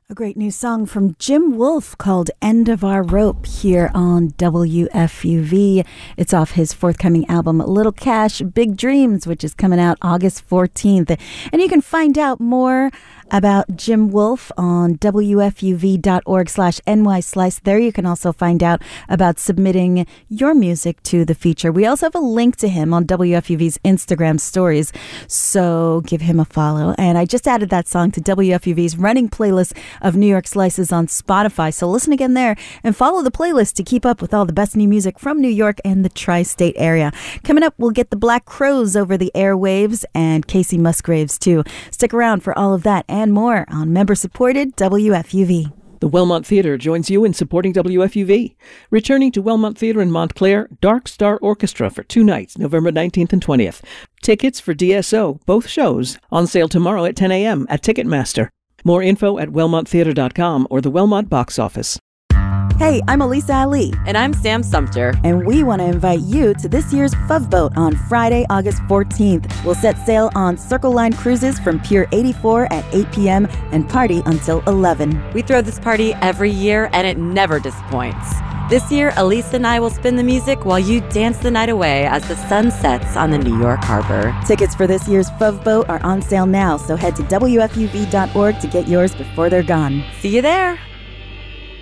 A great new song from Jim Wolf called End of Our Rope here on WFUV. It's off his forthcoming album, Little Cash, Big Dreams, which is coming out August 14th. And you can find out more about Jim Wolf on WFUV.org/NYSlice. There you can also find out about submitting your music to the feature. We also have a link to him on WFUV's Instagram stories, so give him a follow. And I just added that song to WFUV's running playlist of New York Slices on Spotify. So listen again there and follow the playlist to keep up with all the best new music from New York and the tri-state area. Coming up, we'll get the Black Crowes over the airwaves and Casey Musgraves too. Stick around for all of that and more on member-supported WFUV. The Wellmont Theatre joins you in supporting WFUV. Returning to Wellmont Theatre in Montclair, Dark Star Orchestra for 2 nights, November 19th and 20th. Tickets for DSO, both shows, on sale tomorrow at 10 a.m. at Ticketmaster. More info at wellmonttheatre.com or the Wellmont box office. Hey, I'm Elisa Ali. And I'm Sam Sumter. And we want to invite you to this year's Fuv Boat on Friday, August 14th. We'll set sail on Circle Line Cruises from Pier 84 at 8 p.m. and party until 11. We throw this party every year, and it never disappoints. This year, Elisa and I will spin the music while you dance the night away as the sun sets on the New York Harbor. Tickets for this year's Fuv Boat are on sale now, so head to WFUV.org to get yours before they're gone. See you there.